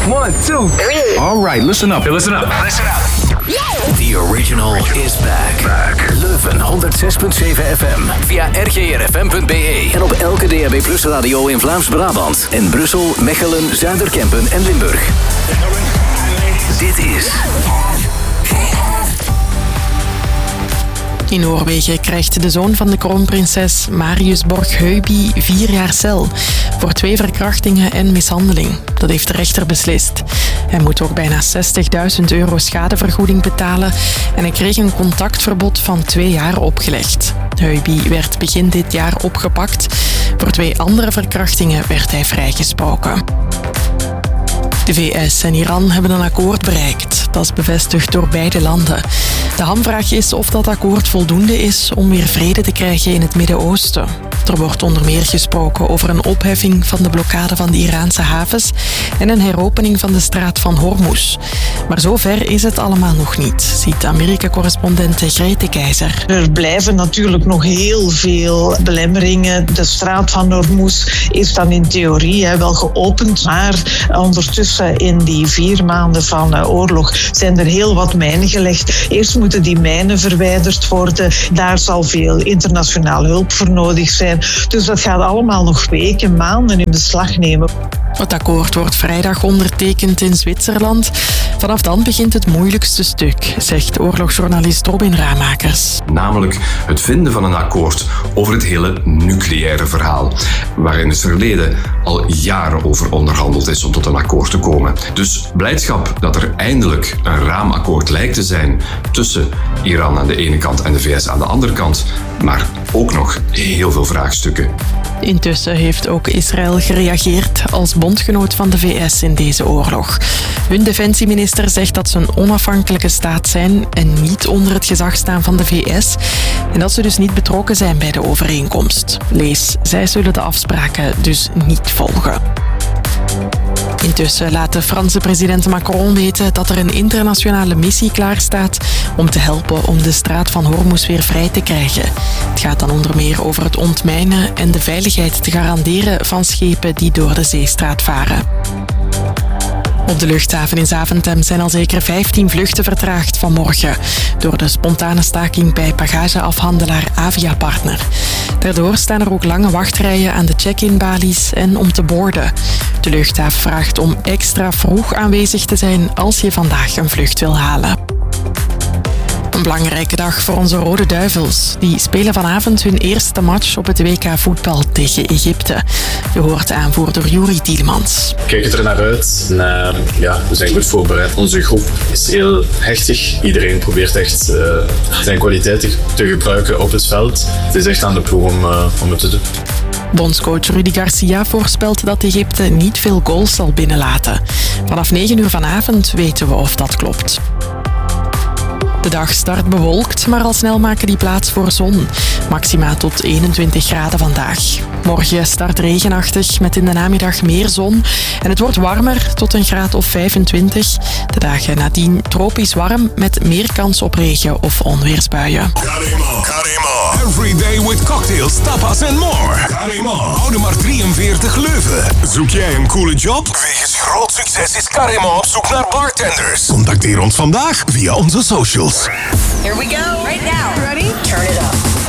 1, 2, 3. All right, listen up. Hey, listen up. Listen up. The original is back. Leuven 106.7 FM. Via rgrfm.be. En op elke DAB Plus radio in Vlaams-Brabant. En Brussel, Mechelen, Zuiderkempen en Limburg. Dit is... In Noorwegen krijgt de zoon van de kroonprinses, Marius Borg-Heuby, 4 jaar cel voor 2 verkrachtingen en mishandeling. Dat heeft de rechter beslist. Hij moet ook bijna €60.000 schadevergoeding betalen en hij kreeg een contactverbod van 2 jaar opgelegd. Heuby werd begin dit jaar opgepakt. Voor 2 andere verkrachtingen werd hij vrijgesproken. De VS en Iran hebben een akkoord bereikt. Dat is bevestigd door beide landen. De hamvraag is of dat akkoord voldoende is om weer vrede te krijgen in het Midden-Oosten. Er wordt onder meer gesproken over een opheffing van de blokkade van de Iraanse havens en een heropening van de straat van Hormuz. Maar zover is het allemaal nog niet, ziet Amerika-correspondente Grete Keizer. Er blijven natuurlijk nog heel veel belemmeringen. De straat van Hormuz is dan in theorie wel geopend, maar ondertussen in die 4 maanden van oorlog zijn er heel wat mijnen gelegd. Eerst moeten die mijnen verwijderd worden. Daar zal veel internationale hulp voor nodig zijn. Dus dat gaat allemaal nog weken, maanden in beslag nemen. Het akkoord wordt vrijdag ondertekend in Zwitserland. Vanaf dan begint het moeilijkste stuk, zegt oorlogsjournalist Robin Ramakers. Namelijk het vinden van een akkoord over het hele nucleaire verhaal, waar in het verleden al jaren over onderhandeld is om tot een akkoord te komen. Dus blijdschap dat er eindelijk een raamakkoord lijkt te zijn tussen Iran aan de ene kant en de VS aan de andere kant, maar ook nog heel veel vraagstukken. Intussen heeft ook Israël gereageerd als bondgenoot van de VS in deze oorlog. Hun defensieminister zegt dat ze een onafhankelijke staat zijn en niet onder het gezag staan van de VS en dat ze dus niet betrokken zijn bij de overeenkomst. Lees, zij zullen de afspraken dus niet volgen. Intussen laat de Franse president Macron weten dat er een internationale missie klaarstaat om te helpen om de straat van Hormuz weer vrij te krijgen. Het gaat dan onder meer over het ontmijnen en de veiligheid te garanderen van schepen die door de zeestraat varen. Op de luchthaven in Zaventem zijn al zeker 15 vluchten vertraagd vanmorgen door de spontane staking bij bagageafhandelaar Aviapartner. Daardoor staan er ook lange wachtrijen aan de check-in-balies en om te boorden. De luchthaven vraagt om extra vroeg aanwezig te zijn als je vandaag een vlucht wil halen. Een belangrijke dag voor onze Rode Duivels. Die spelen vanavond hun eerste match op het WK voetbal tegen Egypte. Je hoort aanvoerder Yuri Tielemans. We kijken er naar uit. We zijn goed voorbereid. Onze groep is heel hechtig. Iedereen probeert echt zijn kwaliteiten te gebruiken op het veld. Het is echt aan de ploeg om het te doen. Bondscoach Rudy Garcia voorspelt dat Egypte niet veel goals zal binnenlaten. Vanaf 9 uur vanavond weten we of dat klopt. De dag start bewolkt, maar al snel maken die plaats voor zon. Maxima tot 21 graden vandaag. Morgen start regenachtig met in de namiddag meer zon. En het wordt warmer tot een graad of 25. De dagen nadien tropisch warm met meer kans op regen of onweersbuien. Caremo. Every day with cocktails, tapas and more. Caremo. Oude maar 43 Leuven. Zoek jij een coole job? Wegens groot succes is Caremo op zoek naar bartenders. Contacteer ons vandaag via onze socials. Here we go. Right now. Ready? Turn it up.